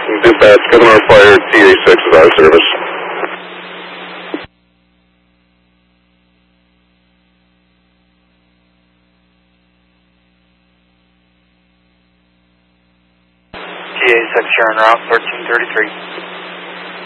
Dispatch, Governor Fire, TA6 is out of service. TA6, Sharon Route, 1333.